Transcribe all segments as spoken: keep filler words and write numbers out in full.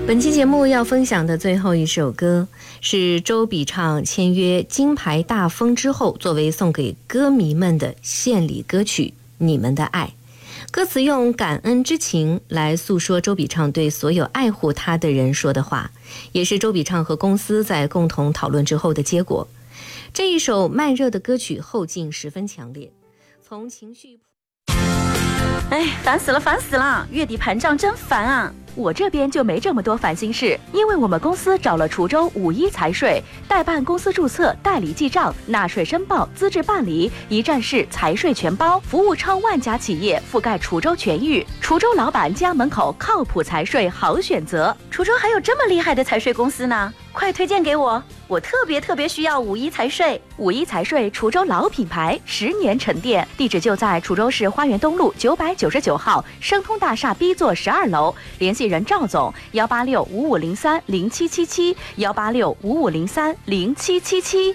本期节目要分享的最后一首歌是周笔畅签约金牌大风之后作为送给歌迷们的献礼歌曲《你们的爱》。歌词用感恩之情来诉说周笔畅对所有爱护他的人说的话，也是周笔畅和公司在共同讨论之后的结果。这一首慢热的歌曲后劲十分强烈，从情绪…… 哎，烦死了，烦死了！月底盘账真烦啊！我这边就没这么多烦心事，因为我们公司找了滁州五一财税代办公司注册、代理记账、纳税申报、资质办理，一站式财税全包，服务超万家企业，覆盖滁州全域。滁州老板家门口靠谱财税好选择。滁州还有这么厉害的财税公司呢，快推荐给我！我特别特别需要五一财税。五一财税滁州老品牌，十年沉淀，地址就在滁州市花园东路九百九十九号生通大厦 B 座十二楼，联系人赵总幺八六五五零三零七七七幺八六五五零三零七七七。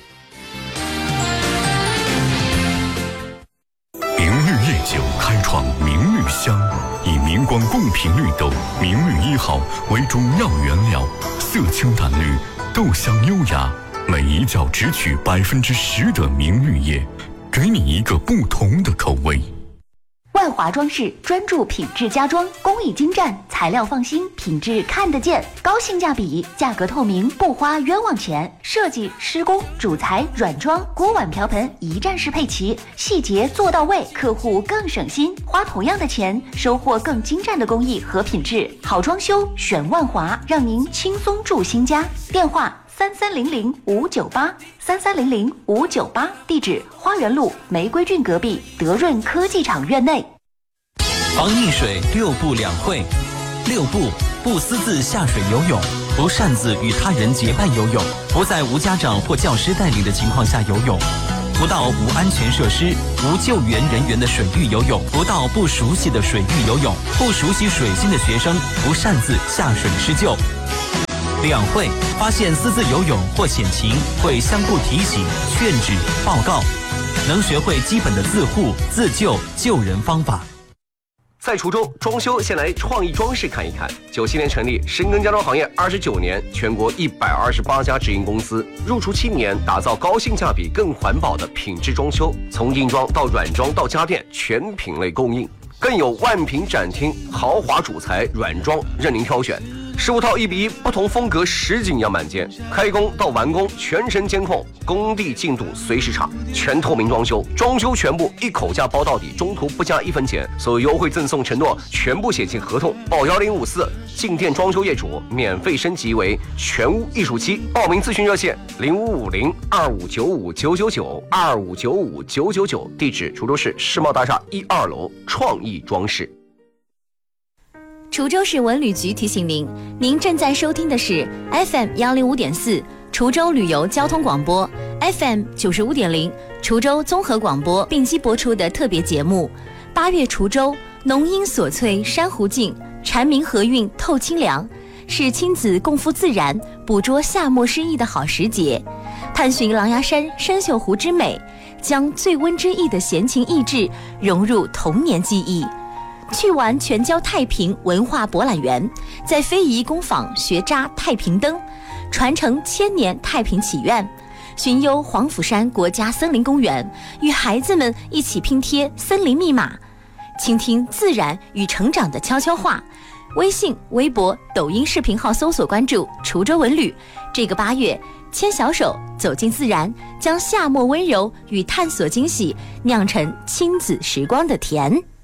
明绿夜酒开创明绿香，以明光贡品绿豆明绿一号为主要原料，色清淡绿，豆香优雅，每一角只取百分之十的明绿叶，给你一个不同的口味。 万华装饰专注品质家装，工艺精湛，材料放心，品质看得见，高性价比，价格透明，不花冤枉钱。设计、施工、主材、软装、锅碗瓢盆一站式配齐，细节做到位，客户更省心，花同样的钱，收获更精湛的工艺和品质。好装修选万华，让您轻松住新家。电话三三零零五九八三三零零五九八，地址花园路玫瑰郡隔壁德润科技厂院内。 防溺水六不两会：六不，不私自下水游泳，不擅自与他人结伴游泳，不在无家长或教师带领的情况下游泳，不到无安全设施、无救援人员的水域游泳，不到不熟悉的水域游泳，不熟悉水性的学生不擅自下水施救。两会，发现私自游泳或险情，会相互提醒、劝止、报告，能学会基本的自护、自救、救人方法。 在滁州装修，先来创意装饰看一看。九七年成立，深耕家装行业二十九年，全国一百二十八家直营公司，入驻七年，打造高性价比、更环保的品质装修，从硬装到软装到家电，全品类供应，更有万品展厅，豪华主材、软装任您挑选。十五套一比一不同风格实景样板间，开工到完工全程监控，工地进度随时查，全透明装修，装修全部一口价包到底，中途不加一分钱，所有优惠赠送承诺全部写进合同，报幺零五四，进店装修业主免费升级为全屋艺术期，报名咨询热线零五五零二五九五九九九二五九五九九九，地址滁州市世贸大厦一二楼创意装饰。 滁州市文旅局提醒您，您正在收听的是 F M 幺零五点四滁州旅游交通广播 ，F M 九十五点零滁州综合广播并机播出的特别节目。八月滁州，浓荫锁翠珊瑚静，蝉鸣和韵透清凉，是亲子共赴自然、捕捉夏末诗意的好时节。探寻狼牙山深秀湖之美，将最温之意的闲情逸致融入童年记忆。去玩全椒太平文化博览园，在非遗工坊学扎太平灯，传承千年太平祈愿，寻幽黄甫山国家森林公园，与孩子们一起拼贴森林密码，倾听自然与成长的悄悄话。微信、微博、抖音视频号搜索关注滁州文旅。这个八月，牵小手走进自然，将夏末温柔与探索惊喜酿成亲子时光的甜。